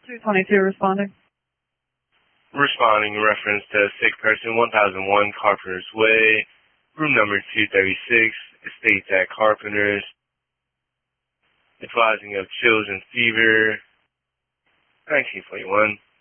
222 responding. Responding in reference to sick person 1001 Carpenter's Way, room number 236, estates at Carpenter's, advising of chills and fever, 1941.